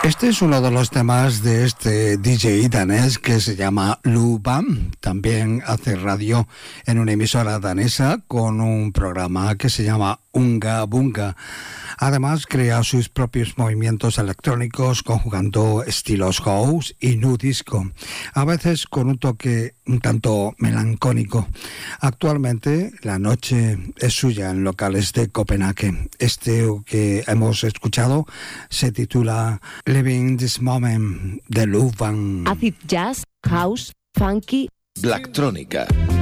Este es uno de los temas de este DJ danés que se llama Lou Bam. También hace radio en una emisora danesa con un programa que se llama Unga Bunga. Además, crea sus propios movimientos electrónicos conjugando estilos house y nu disco, a veces con un toque un tanto melancólico. Actualmente, la noche es suya en locales de Copenhague. Este que hemos escuchado se titula Living This Moment de Lou Bam. Acid jazz, house, funky, Blacktronica.